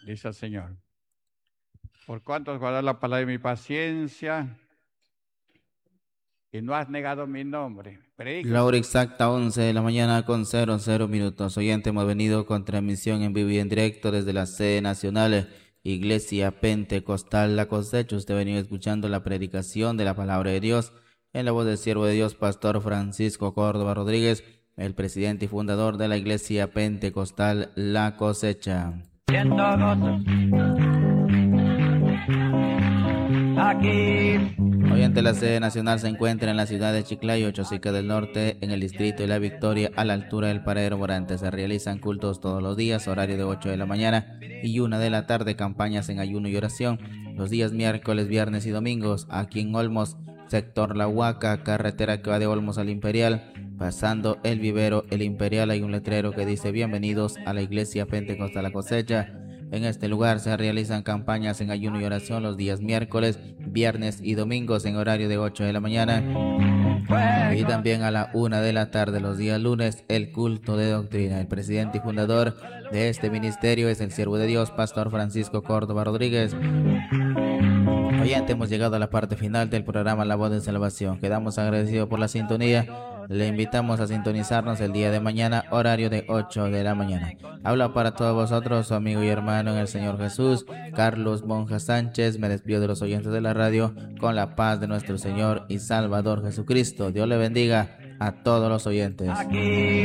dice el Señor. Por cuanto has guardado la palabra de mi paciencia y no has negado mi nombre. La hora exacta, 11 de la mañana con 00 minutos. Oyente, hemos venido con transmisión en vivo y en directo desde la sede nacional, Iglesia Pentecostal La Cosecha. Usted ha venido escuchando la predicación de la palabra de Dios en la voz del siervo de Dios, Pastor Francisco Córdoba Rodríguez, el presidente y fundador de la Iglesia Pentecostal La Cosecha. Oyente, la sede nacional se encuentra en la ciudad de Chiclayo, Chosica del Norte, en el distrito de La Victoria, a la altura del Paradero Morante. Se realizan cultos todos los días, horario de 8 de la mañana y 1 de la tarde, campañas en ayuno y oración, los días miércoles, viernes y domingos, aquí en Olmos, sector La Huaca, carretera que va de Olmos al Imperial, pasando el vivero El Imperial. Hay un letrero que dice: bienvenidos a la Iglesia Pentecostal La Cosecha. En este lugar se realizan campañas en ayuno y oración los días miércoles, viernes y domingos en horario de 8 de la mañana y también a la 1 de la tarde los días lunes, el culto de doctrina. El presidente y fundador de este ministerio es el siervo de Dios, Pastor Francisco Córdoba Rodríguez. Oyente, hemos llegado a la parte final del programa La Voz de Salvación. Quedamos agradecidos por la sintonía. Le invitamos a sintonizarnos el día de mañana, horario de 8 de la mañana. Habla para todos vosotros su amigo y hermano en el Señor Jesús, Carlos Monja Sánchez. Me despido de los oyentes de la radio con la paz de nuestro Señor y Salvador Jesucristo. Dios le bendiga a todos los oyentes. Aquí,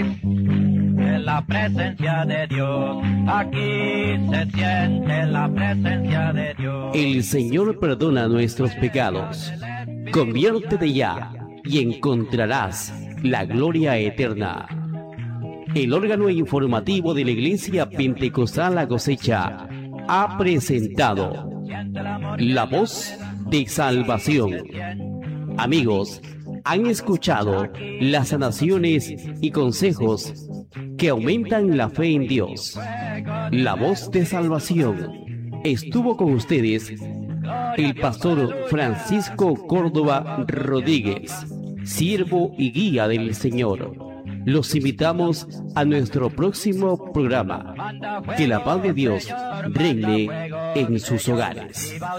en la presencia de Dios, aquí se siente la presencia de Dios. El Señor perdona nuestros pecados. Conviértete ya y encontrarás la gloria eterna. El órgano informativo de la Iglesia Pentecostal La Cosecha ha presentado La Voz de Salvación. Amigos, han escuchado las sanaciones y consejos que aumentan la fe en Dios. La Voz de Salvación. Estuvo con ustedes el pastor Francisco Córdoba Rodríguez, siervo y guía del Señor. Los invitamos a nuestro próximo programa. Que la paz de Dios reine en sus hogares.